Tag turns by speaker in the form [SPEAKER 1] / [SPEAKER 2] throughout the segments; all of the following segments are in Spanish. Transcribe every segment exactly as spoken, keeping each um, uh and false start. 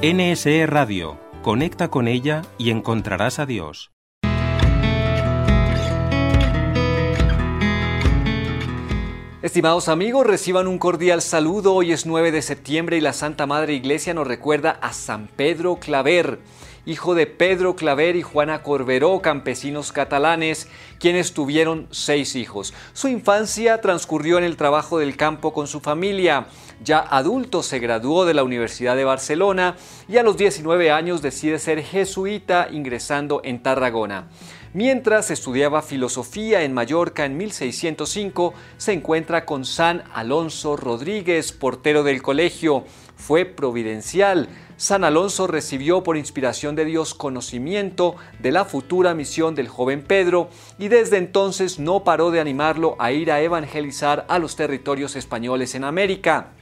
[SPEAKER 1] N S E Radio. Conecta con ella y encontrarás a Dios.
[SPEAKER 2] Estimados amigos, reciban un cordial saludo. Hoy es nueve de septiembre y la Santa Madre Iglesia nos recuerda a San Pedro Claver, hijo de Pedro Claver y Juana Corberó, campesinos catalanes, quienes tuvieron seis hijos. Su infancia transcurrió en el trabajo del campo con su familia. Ya adulto se graduó de la Universidad de Barcelona y a los diecinueve años decide ser jesuita, ingresando en Tarragona. Mientras estudiaba filosofía en Mallorca en mil seiscientos cinco, se encuentra con San Alonso Rodríguez, portero del colegio. Fue providencial. San Alonso recibió por inspiración de Dios conocimiento de la futura misión del joven Pedro y desde entonces no paró de animarlo a ir a evangelizar a los territorios españoles en América.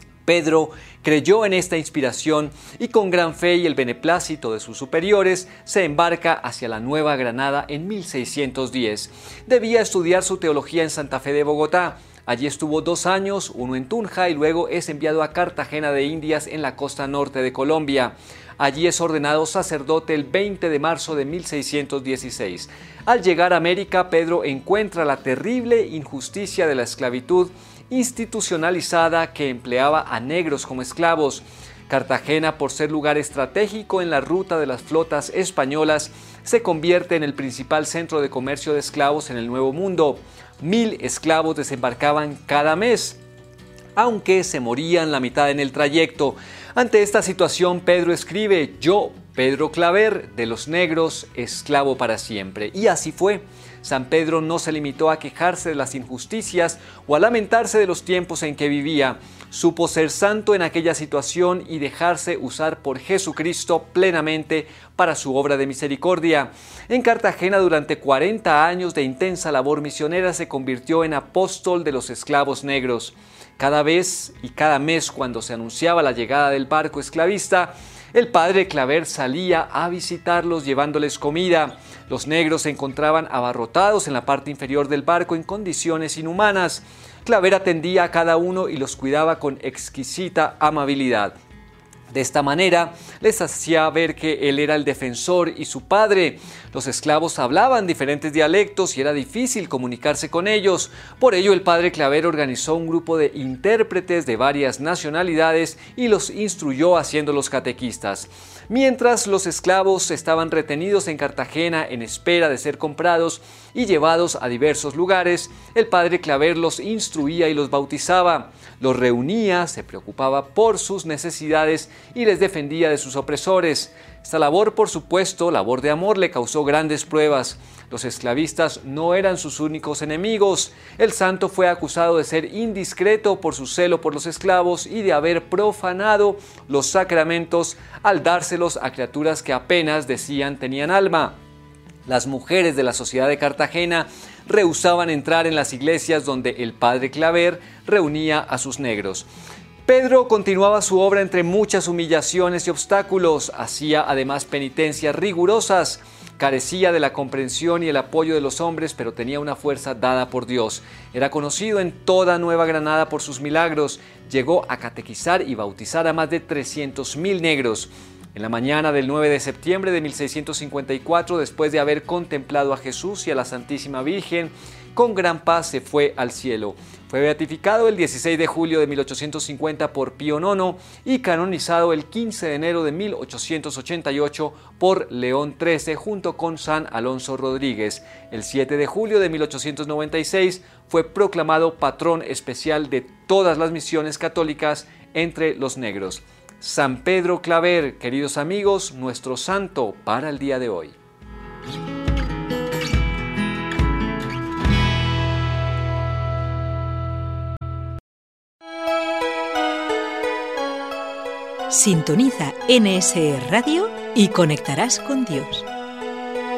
[SPEAKER 2] Pedro creyó en esta inspiración y con gran fe y el beneplácito de sus superiores se embarca hacia la Nueva Granada en mil seiscientos diez. Debía estudiar su teología en Santa Fe de Bogotá. Allí estuvo dos años, uno en Tunja y luego es enviado a Cartagena de Indias en la costa norte de Colombia. Allí es ordenado sacerdote el veinte de marzo de mil seiscientos dieciséis. Al llegar a América, Pedro encuentra la terrible injusticia de la esclavitud institucionalizada que empleaba a negros como esclavos. Cartagena, por ser lugar estratégico en la ruta de las flotas españolas, se convierte en el principal centro de comercio de esclavos en el Nuevo Mundo. Mil esclavos desembarcaban cada mes, aunque se morían la mitad en el trayecto. Ante esta situación, Pedro escribe: yo, Pedro Claver, de los negros, esclavo para siempre. Y así fue. San Pedro no se limitó a quejarse de las injusticias o a lamentarse de los tiempos en que vivía. Supo ser santo en aquella situación y dejarse usar por Jesucristo plenamente para su obra de misericordia. En Cartagena, durante cuarenta años de intensa labor misionera, se convirtió en apóstol de los esclavos negros. Cada vez y cada mes, cuando se anunciaba la llegada del barco esclavista, el padre Claver salía a visitarlos llevándoles comida. Los negros se encontraban abarrotados en la parte inferior del barco en condiciones inhumanas. Claver atendía a cada uno y los cuidaba con exquisita amabilidad. De esta manera, les hacía ver que él era el defensor y su padre. Los esclavos hablaban diferentes dialectos y era difícil comunicarse con ellos. Por ello, el padre Claver organizó un grupo de intérpretes de varias nacionalidades y los instruyó haciéndolos catequistas. Mientras los esclavos estaban retenidos en Cartagena en espera de ser comprados y llevados a diversos lugares, el padre Claver los instruía y los bautizaba. Los reunía, se preocupaba por sus necesidades y les defendía de sus opresores. Esta labor, por supuesto, labor de amor, le causó grandes pruebas. Los esclavistas no eran sus únicos enemigos. El santo fue acusado de ser indiscreto por su celo por los esclavos y de haber profanado los sacramentos al dárselos a criaturas que apenas decían tenían alma. Las mujeres de la sociedad de Cartagena rehusaban entrar en las iglesias donde el padre Claver reunía a sus negros. Pedro continuaba su obra entre muchas humillaciones y obstáculos. Hacía además penitencias rigurosas. Carecía de la comprensión y el apoyo de los hombres, pero tenía una fuerza dada por Dios. Era conocido en toda Nueva Granada por sus milagros. Llegó a catequizar y bautizar a más de trescientos mil negros. En la mañana del nueve de septiembre de mil seiscientos cincuenta y cuatro, después de haber contemplado a Jesús y a la Santísima Virgen, con gran paz se fue al cielo. Fue beatificado el dieciséis de julio de mil ochocientos cincuenta por Pío noveno y canonizado el quince de enero de mil ochocientos ochenta y ocho por León trece junto con San Alonso Rodríguez. El siete de julio de mil ochocientos noventa y seis fue proclamado patrón especial de todas las misiones católicas entre los negros. San Pedro Claver, queridos amigos, nuestro santo para el día de hoy.
[SPEAKER 3] Sintoniza N S E Radio y conectarás con Dios.